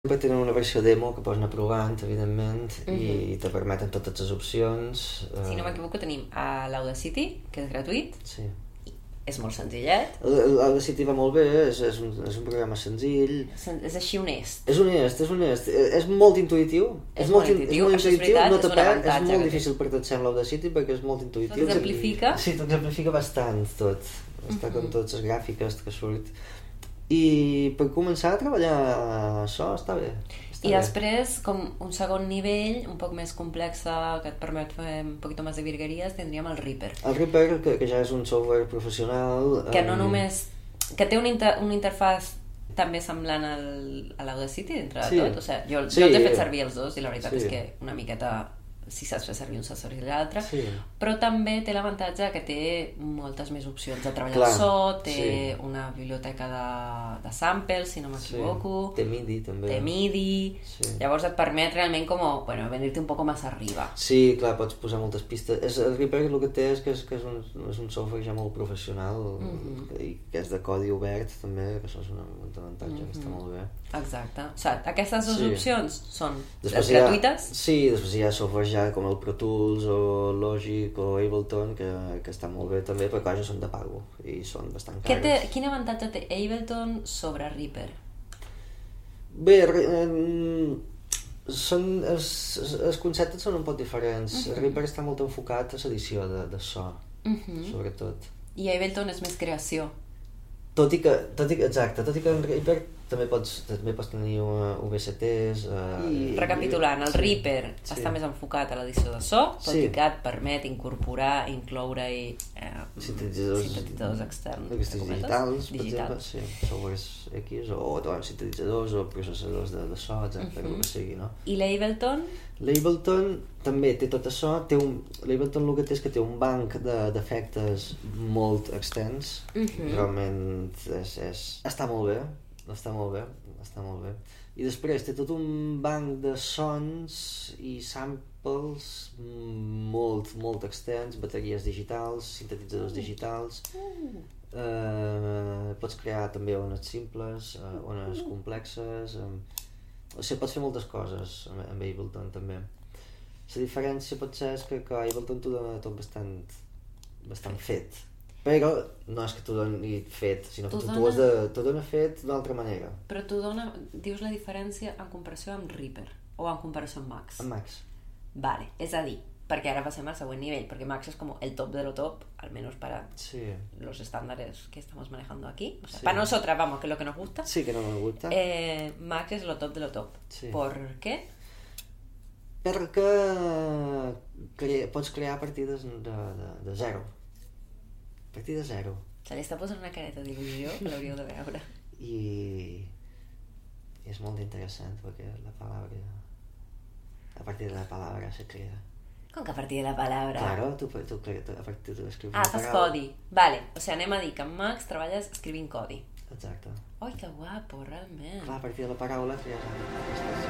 Sempre tenen una versió demo que pots anar provant, evidentment, i te permeten totes les opcions. Si no m'equivoco, tenim a l'Audacity, que és gratuït. Sí. És molt senzillet. L'Audacity va molt bé, és un programa senzill. És així honest. És honest. És molt intuïtiu. És molt intuïtiu, això és veritat, no és un te perd, avantatge. És molt difícil per tot sembla l'Audacity perquè és molt intuïtiu. T'exemplifica? Sí, t'exemplifica bastant tot. Està com totes les gràfiques que surt. I per començar a treballar això està bé. I després, com un segon nivell, un poc més complex, que et permet fer un poquito més de virgueries, tindríem el Reaper. El Reaper, que ja és un software professional... Que no només... que té una interfàs també semblant a l'Audacity, dintre de tot. O sigui, jo t'he fet servir els dos i la veritat és que una miqueta... si saps fer servir un, saps servir l'altre, però també té l'avantatge que té moltes més opcions de treballar el so, té una biblioteca de samples, si no m'equivoco, té MIDI també, llavors et permet realment com, venir-te un poc més arriba. Sí, clar, pots posar moltes pistes. El Reaper el que té és que és un software ja molt professional i que és de codi obert també, que això és un avantatge que està molt bé. Exacte, o sigui, aquestes dues opcions són gratuïtes? Sí, després hi ha software ja com el Pro Tools o Logic o Ableton que estan molt bé també, però clar, són de pago i són bastant cares. Quin avantatge té Ableton sobre Reaper? Bé, els conceptes són un poc diferents. Reaper està molt enfocat a l'edició de so, sobretot. I Ableton és més creació. Tot i que en Reaper també pots tenir VSTs... Recapitulant, el Reaper està més enfocat a l'edició de so, tot i que et permet incorporar, incloure-hi sintetitzadors externs. Digitals, per exemple, softwares X, o sintetitzadors o processadors de so, exacte, el que sigui, no? I l'Ableton? L'Ableton també té tot això. L'Ableton el que té és que té un banc d'efectes molt extens. Realment està molt bé. Està molt bé. I després té tot un banc de sons i samples molt extens, bateries digitals, sintetitzadors digitals. Pots crear també ones simples, ones complexes. O sigui, pots fer moltes coses amb Ableton també. La diferència potser és que Ableton t'ho dona tot bastant fet. Però no és que t'ho doni fet, sinó que t'ho dona fet d'una altra manera. Però dius la diferència en comparació amb Reaper o en comparació amb Max? Amb Max. Vale, és a dir, perquè ara passem al següent nivell, porque Max es como el top de lo top, al menos para los estándares que estamos manejando aquí. O sea, para nosotras, vamos, que es lo que nos gusta. Sí, que no nos gusta. Max es lo top de lo top. Sí. ¿Por qué? Perquè pots crear partides de zero. Partida zero. Se li està posant una careta d'il·lusió que l'hauríeu de veure. I és molt interessant perquè a partir de la palabra se crea. Com que a partir de la palabra? Claro, tu a partir de escriure una paraula. Fas codi. Vale, o sigui, anem a dir que amb Max treballes escrivint codi. Exacte. Oi, que guapo, realment. Clar, a partir de la paraula crees aquestes